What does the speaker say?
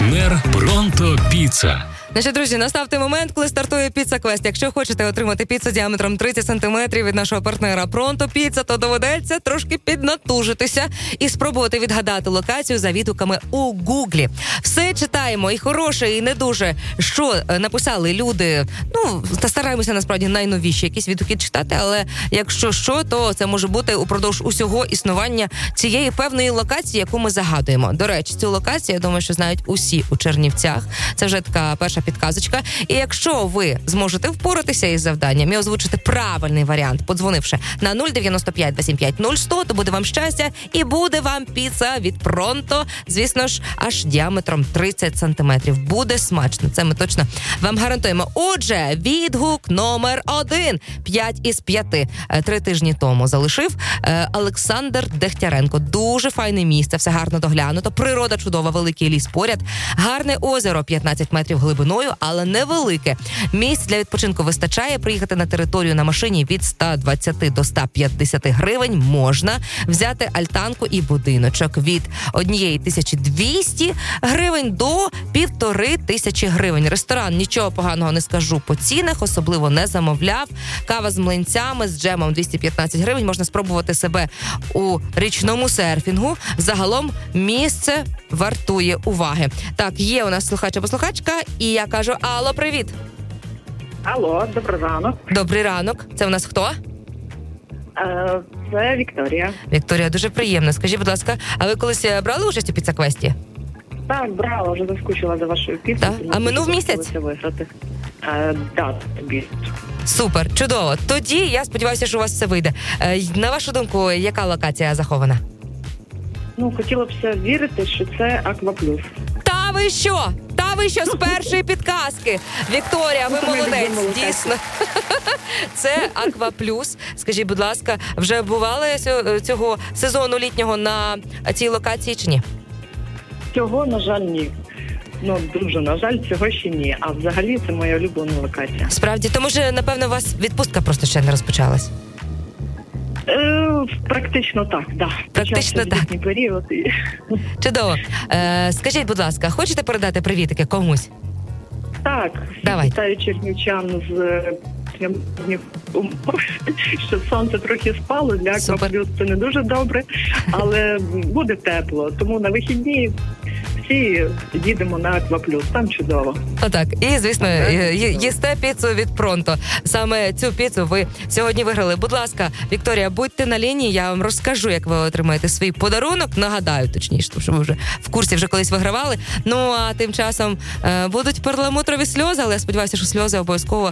Партнер Пронто Піца. Значить, друзі, настав той момент, коли стартує Піца Квест. Якщо хочете отримати піцу діаметром 30 см від нашого партнера Пронто Піца, то доведеться трошки піднатужитися і спробувати відгадати локацію за відгуками у Гуглі. Все читаємо, і хороше, і не дуже, що написали люди. Та стараємося, насправді, найновіші якісь відгуки читати, але якщо що, то це може бути упродовж усього існування цієї певної локації, яку ми загадуємо. До речі, цю локацію, я думаю, що знають усі у Чернівцях. Це вже така перша підказочка. І якщо ви зможете впоратися із завданням і озвучити правильний варіант, подзвонивши на 095 275 0100, то буде вам щастя і буде вам піца від Пронто, звісно ж, аж діаметром 30 сантиметрів. Буде смачно, це ми точно вам гарантуємо. Отже, відгук номер 1. 5 із 5. 3 тижні тому залишив Олександр Дегтяренко. Дуже файне місце, все гарно доглянуто, природа чудова, великий ліс поряд, гарне озеро 15 метрів глибиною, але невелике. Місць для відпочинку вистачає. Приїхати на територію на машині від 120 до 150 гривень можна. Взяти альтанку і будиночок від 1200 гривень до 1500 гривень. Ресторан, нічого поганого не скажу по цінах, особливо не замовляв. Кава з млинцями, з джемом 215 гривень. Можна спробувати себе у річному серфінгу. Загалом місце вартує уваги. Так, є у нас слухач або слухачка, і я кажу: алло, привіт. Алло, добрий ранок. Добрий ранок. Це у нас хто? Це Вікторія. Вікторія, дуже приємно. Скажіть, будь ласка, а ви колись брали участь у Піца-квесті? Так, брала, вже заскучила за вашою піснею. А минув місяць? Виграти. Так, тобі. Супер, чудово. Тоді я сподіваюся, що у вас все вийде. На вашу думку, яка локація захована? Хотіла б все вірити, що це Акваплюс. Та ви що? З першої підказки. Вікторія, ви молодець, дійсно. Це Акваплюс. Скажіть, будь ласка, вже бували цього сезону літнього на цій локації чи ні? Цього, на жаль, ні. Дуже, на жаль, цього ще ні. А взагалі це моя улюблена локація. Справді, тому що, напевно, у вас відпустка просто ще не розпочалась. Практично так, да. Практично так. Літній період. Чудово. Скажіть, будь ласка, хочете передати привітики комусь? Так. Давай. Вітаю чернівчан з що сонце трохи спало, для Акваплюс це не дуже добре, але буде тепло, тому на вихідні всі їдемо на Акваплюс, там чудово. Отак, і, звісно, їсте піцу від Пронто. Саме цю піцу ви сьогодні виграли. Будь ласка, Вікторія, будьте на лінії, я вам розкажу, як ви отримаєте свій подарунок. Нагадаю, точніше, тому що ви вже в курсі, вже колись вигравали. А тим часом будуть перламутрові сльози, але я сподіваюся, що сльози обов'язково